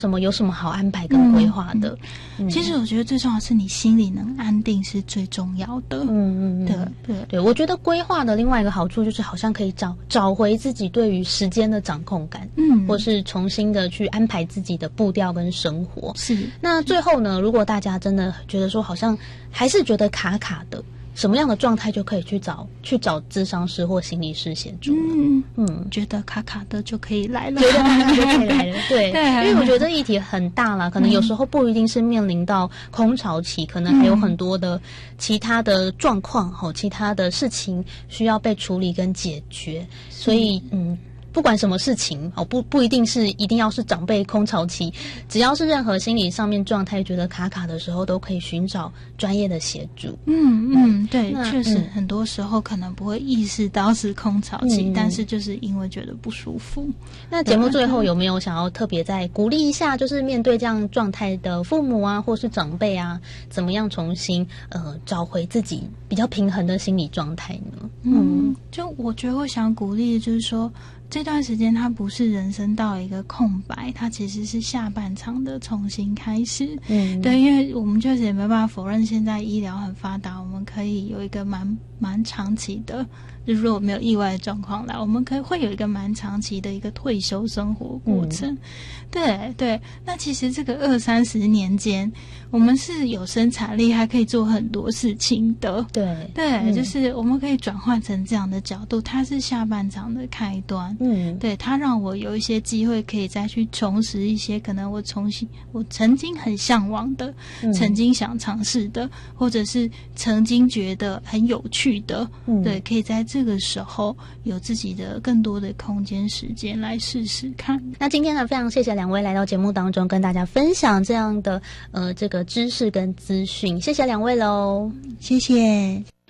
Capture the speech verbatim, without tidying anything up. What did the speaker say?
什么有什么好安排跟规划的、 嗯嗯、其实我觉得最重要的是你心里能安定是最重要的。嗯嗯，对对对，我觉得规划的另外一个好处就是好像可以找找回自己对于时间的掌控感，嗯，或是重新的去安排自己的步调跟生活。 是。 那最后呢，如果大家真的觉得说好像还是觉得卡卡的，什么样的状态就可以去找去找咨商师或心理师协助？ 嗯嗯，觉得卡卡的就可以来了， 觉得卡卡就可以来了。对，对，因为我觉得这议题很大啦，可能有时候不一定是面临到空巢期，可能还有很多的其他的状况吼，其他的事情需要被处理跟解决，所以嗯。不管什么事情哦，不不一定是一定要是长辈空巢期，只要是任何心理上面状态觉得卡卡的时候，都可以寻找专业的协助。 嗯嗯，对，确实、嗯、很多时候可能不会意识到是空巢期、嗯，但是就是因为觉得不舒服。 那节目最后有没有想要特别再鼓励一下，就是面对这样状态的父母啊，或是长辈啊，怎么样重新呃找回自己比较平衡的心理状态呢？ 嗯，就我觉得我想鼓励的就是说。这段时间它不是人生到一个空白，它其实是下半场的重新开始。嗯，对，因为我们确实也没办法否认现在医疗很发达，我们可以有一个蛮蛮长期的，就是如果没有意外的状况来，我们可以会有一个蛮长期的一个退休生活过程。嗯、对对，那其实这个二三十年间，我们是有生产力，还可以做很多事情的。 对对、嗯，就是我们可以转换成这样的角度，它是下半场的开端。嗯，对，它让我有一些机会可以再去重拾一些可能我重新我曾经很向往的、嗯、曾经想尝试的，或者是曾经觉得很有趣的、嗯、对，可以在这个时候有自己的更多的空间时间来试试看。 那今天呢，非常谢谢两位来到节目当中跟大家分享这样的呃这个知识跟资讯，谢谢两位喽， 谢谢。